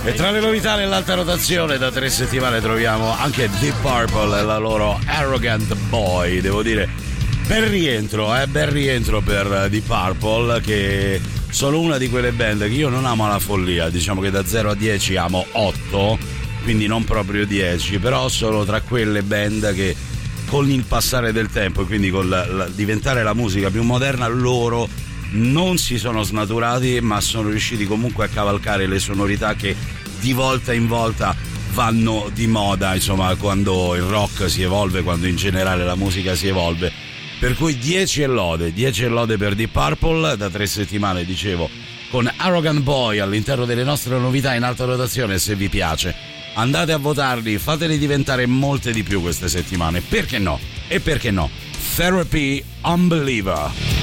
E tra le novità nell'alta rotazione da 3 settimane troviamo anche Deep Purple e la loro Arrogant Boy. Devo dire, bel rientro per Deep Purple, che sono una di quelle band che io non amo alla follia. Diciamo che da 0 a 10 amo 8, quindi non proprio 10, però sono tra quelle band che con il passare del tempo e quindi con diventare la musica più moderna, loro non si sono snaturati, ma sono riusciti comunque a cavalcare le sonorità che di volta in volta vanno di moda, insomma, quando il rock si evolve, quando in generale la musica si evolve. Per cui 10 e lode per Deep Purple, da 3 settimane, dicevo, con Arrogant Boy all'interno delle nostre novità in alta rotazione. Se vi piace, andate a votarli, fateli diventare molte di più queste settimane, perché no? E perché no? Therapy Unbeliever.